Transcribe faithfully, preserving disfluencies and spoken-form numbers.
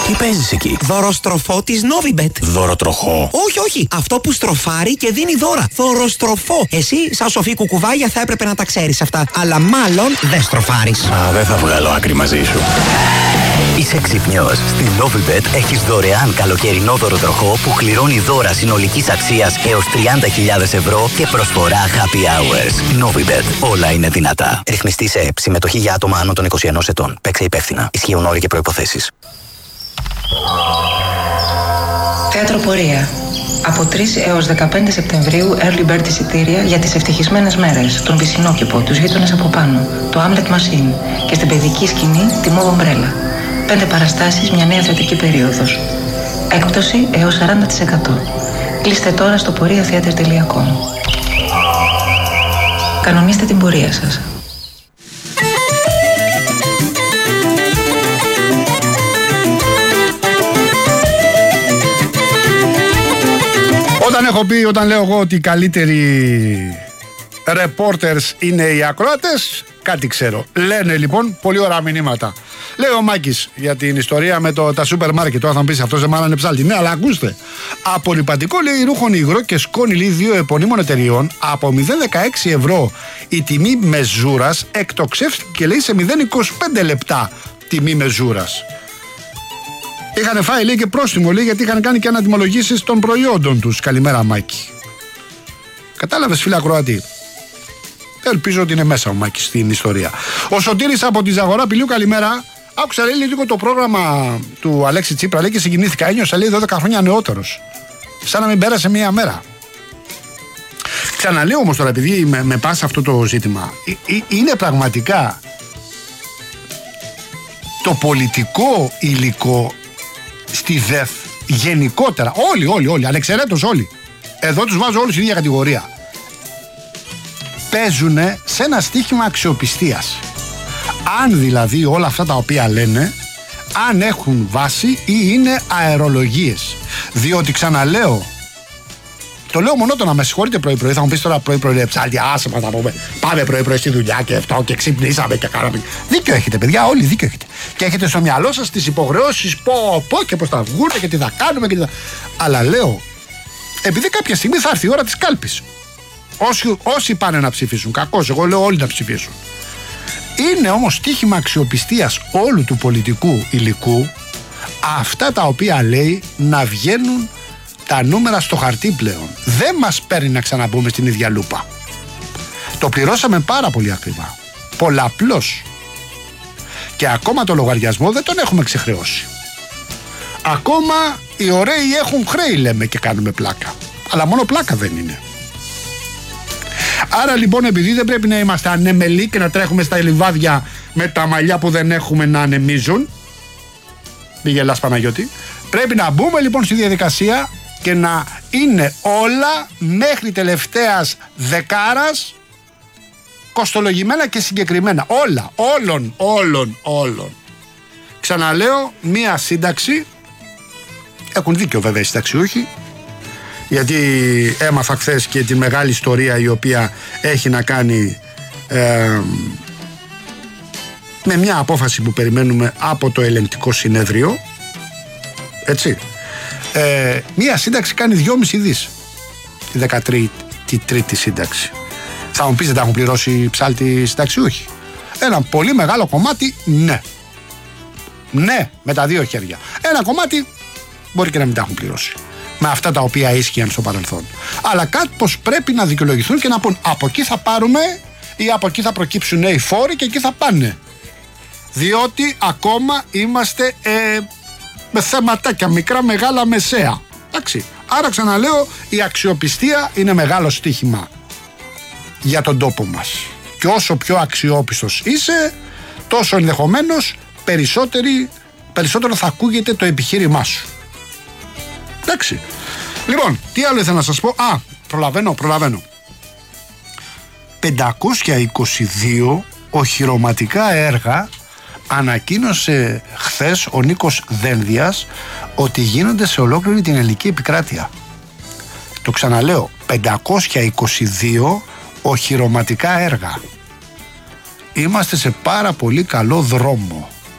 Τι παίζεις εκεί? Δωροστροφό της Novibet. Δωροτροχό? Όχι, όχι. Αυτό που στροφάρει και δίνει δώρα. Δωροστροφό. Εσύ, σαν σοφή κουκουβάγια, θα έπρεπε να τα ξέρεις αυτά. Αλλά μάλλον δεν στροφάρεις. Α, δεν θα βγάλω άκρη μαζί σου. Είσαι ξυπνιός. Στην Novibet έχεις δωρεάν καλοκαιρινό δωροτροχό που κληρώνει δώρα συνολικής αξίας έως τριάντα χιλιάδες ευρώ και προσφορά happy hours. Novibet. Όλα είναι δυνατά. Ρυθμιστή σε ΕΠ. Συμμετοχή για άτομα άνω των είκοσι ενός ετών. Παίξε υπεύθυνα. Ισχύουν όροι και προϋποθέσεις. Θέατρο Πορεία. Από τρεις έως δεκαπέντε Σεπτεμβρίου early bird εισιτήρια για τις ευτυχισμένες μέρες, τον Πισινόκηπο, τους γείτονες από πάνω, το Hamlet Machine και στην παιδική σκηνή τη Mauve Umbrella. Πέντε παραστάσεις, μια νέα θεατρική περίοδος. Έκπτωση έως σαράντα τοις εκατό. Κλείστε τώρα στο πορεία θέατρ τελεία κομ. Κανονίστε την πορεία σας. Όταν έχω πει, όταν λέω εγώ ότι οι καλύτεροι reporters είναι οι ακροατές, κάτι ξέρω. Λένε λοιπόν πολύ ωραία μηνύματα. Λέει ο Μάκης για την ιστορία με το, τα σούπερ μάρκετ. Τώρα θα μου πεις αυτός δεν μάλλον ψάλτη. Ναι, αλλά ακούστε. Απορριπαντικό λέει ρούχων υγρό και σκόνη λέει δύο επωνύμων εταιριών από μηδέν κόμμα δεκαέξι ευρώ η τιμή μεζούρας εκτοξεύτηκε λέει σε μηδέν κόμμα είκοσι πέντε λεπτά τιμή μεζούρας. Είχαν φάει λέει και πρόστιμο λέει γιατί είχαν κάνει και ανατιμολογήσεις των προϊόντων τους. Καλημέρα Μάκη. Κατάλαβες φίλε ακροατή? Ελπίζω ότι είναι μέσα ο Μάκης στην ιστορία. Ο Σωτήρης από τη Ζαγορά Πηλίου, καλημέρα. Άκουσα λέει λίγο το πρόγραμμα του Αλέξη Τσίπρα λέει και συγκινήθηκα. Ένιωσα λέει δώδεκα χρόνια νεότερος. Σαν να μην πέρασε μία μέρα. Ξαναλέω όμως τώρα, επειδή με, με πας αυτό το ζήτημα, ε, ε, είναι πραγματικά το πολιτικό υλικό στη ΔΕΘ γενικότερα. Όλοι, όλοι, όλοι, ανεξαιρέτως όλοι. Εδώ τους βάζω όλους στην ίδια κατηγορία. Παίζουν σε ένα στοίχημα αξιοπιστίας. Αν δηλαδή όλα αυτά τα οποία λένε, αν έχουν βάση ή είναι αερολογίες. Διότι ξαναλέω, το λέω μονότονα, με συγχωρείτε πρωί-πρωί, θα μου πεις τώρα πρωί-πρωί, ψάλτη, άσε μας να πούμε, πάμε πρωί-πρωί στη δουλειά και αυτό και ξυπνήσαμε και κάναμε. Δίκιο έχετε, παιδιά, όλοι δίκιο έχετε. Και έχετε στο μυαλό σας τις υποχρεώσεις, πω, πω και πώς θα βγουν και τι θα κάνουμε και τι θα. Αλλά λέω, επειδή κάποια στιγμή θα έρθει η ώρα της κάλπης. Όσοι, όσοι πάνε να ψηφίσουν, κακώς, εγώ λέω όλοι να ψηφίσουν. Είναι όμως στοίχημα αξιοπιστίας όλου του πολιτικού υλικού αυτά τα οποία λέει να βγαίνουν τα νούμερα στο χαρτί πλέον. Δεν μας παίρνει να ξαναμπούμε στην ίδια λούπα. Το πληρώσαμε πάρα πολύ ακριβά. Πολλαπλώς. Και ακόμα το λογαριασμό δεν τον έχουμε ξεχρεώσει. Ακόμα οι ωραίοι έχουν χρέη λέμε και κάνουμε πλάκα. Αλλά μόνο πλάκα δεν είναι. Άρα λοιπόν επειδή δεν πρέπει να είμαστε ανεμελοί και να τρέχουμε στα λιβάδια με τα μαλλιά που δεν έχουμε να ανεμίζουν, μη γελάς Παναγιώτη, πρέπει να μπούμε λοιπόν στη διαδικασία και να είναι όλα μέχρι τελευταίας δεκάρας κοστολογημένα και συγκεκριμένα. Όλα, όλων, όλων, όλων. Ξαναλέω, μία σύνταξη, έχουν δίκιο βέβαια οι συνταξιούχοι, γιατί έμαθα χθες και τη μεγάλη ιστορία η οποία έχει να κάνει ε, με μια απόφαση που περιμένουμε από το ελεγκτικό συνέδριο, έτσι. Ε, μία σύνταξη κάνει δυόμισι δις, τη δεκατρίτη σύνταξη. Θα μου πεις δεν τα έχουν πληρώσει ψάλτη συνταξιούχοι? Ένα πολύ μεγάλο κομμάτι ναι. Ναι, με τα δύο χέρια. Ένα κομμάτι μπορεί και να μην τα έχουν πληρώσει με αυτά τα οποία ίσχυαν στο παρελθόν. Αλλά κάπως πρέπει να δικαιολογηθούν και να πούν από εκεί θα πάρουμε ή από εκεί θα προκύψουν νέοι φόροι και εκεί θα πάνε. Διότι ακόμα είμαστε ε, με θεματάκια μικρά, μεγάλα, μεσαία. Εντάξει. Άρα ξαναλέω, η αξιοπιστία είναι μεγάλο στοίχημα για τον τόπο μας. Και όσο πιο αξιόπιστος είσαι, τόσο ενδεχομένως περισσότερο θα ακούγεται το επιχείρημά σου. Εντάξει. Λοιπόν, τι άλλο ήθελα να σας πω? Α, προλαβαίνω, προλαβαίνω. πεντακόσια είκοσι δύο οχυρωματικά έργα ανακοίνωσε χθες ο Νίκος Δένδιας ότι γίνονται σε ολόκληρη την ελληνική επικράτεια. Το ξαναλέω, πεντακόσια είκοσι δύο οχυρωματικά έργα. Είμαστε σε πάρα πολύ καλό δρόμο.